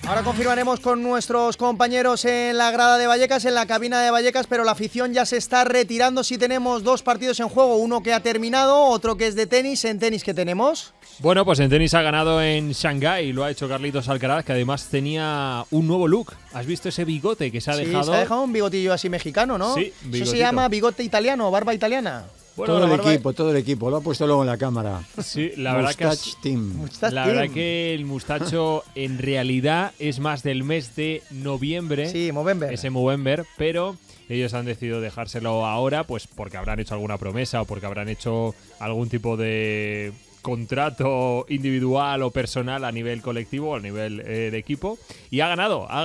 Ahora confirmaremos con nuestros compañeros en la grada de Vallecas, en la cabina de Vallecas, pero la afición ya se está retirando. Sí tenemos dos partidos en juego, uno que ha terminado, otro que es de tenis. ¿En tenis qué tenemos? Bueno, pues en tenis ha ganado en Shanghái, lo ha hecho Carlitos Alcaraz, que además tenía un nuevo look. ¿Has visto ese bigote que se ha dejado? Sí, se ha dejado un bigotillo así mexicano, ¿no? Sí, bigotito. Eso se llama bigote italiano, barba italiana. Bueno, todo el equipo, lo ha puesto luego en la cámara. Sí, la verdad que el mustacho en realidad es más del mes de noviembre. Sí, Movember. Ese Movember, pero ellos han decidido dejárselo ahora, pues porque habrán hecho alguna promesa o porque habrán hecho algún tipo de contrato individual o personal a nivel colectivo, a nivel de equipo, y ha ganado.